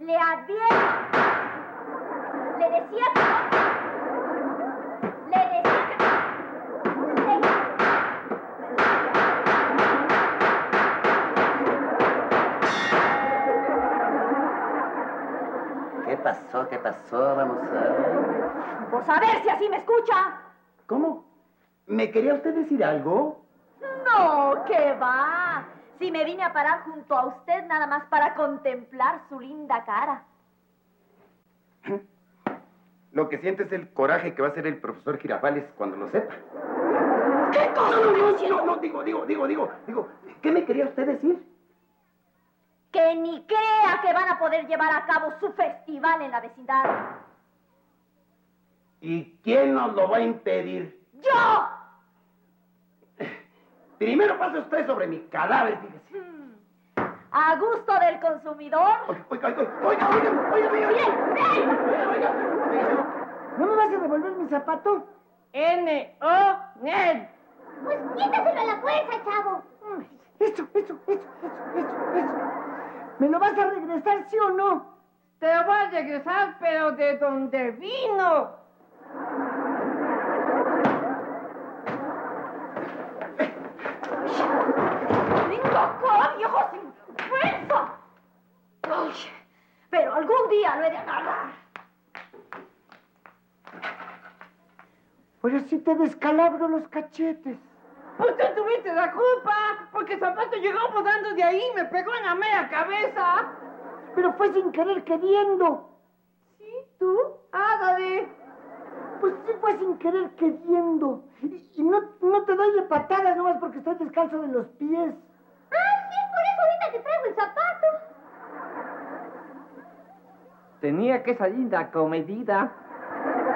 Le advierto. Le decía que no. Le decía que no. ¿Qué pasó? ¿Qué pasó? Vamos a ver. Pues a ver si así me escucha. ¿Cómo? ¿Me quería usted decir algo? No, ¿qué va? Si me vine a parar junto a usted nada más para contemplar su linda cara. Lo que siente es el coraje que va a hacer el profesor Girafales cuando lo sepa. ¿Qué cosa? No, digo. ¿Qué me quería usted decir? Que ni crea que van a poder llevar a cabo su festival en la vecindad. ¿Y quién nos lo va a impedir? ¡Yo! Primero pase usted sobre mi cadáver, fíjese. A gusto del consumidor. Oiga. ¿No me vas a devolver mi zapato? N-O-N. Pues quítaselo a la fuerza, chavo. Eso. ¿Me lo vas a regresar, sí o no? Te lo voy a regresar, pero de donde vino. ¡Venga acá, viejo sin fuerza! Ay, pero algún día lo he de agarrar. Pero si te descalabro los cachetes. Pues tú tuviste la culpa, porque el zapato llegó volando de ahí y me pegó en la mera cabeza. Pero fue sin querer queriendo. ¿Sí? ¿Tú? Ándale. Pues sí fue sin querer queriendo. Y no te doy de patadas nomás porque estoy descalzo de los pies. Ah, sí, por eso ahorita te traigo el zapato. Tenía que salir la comedida.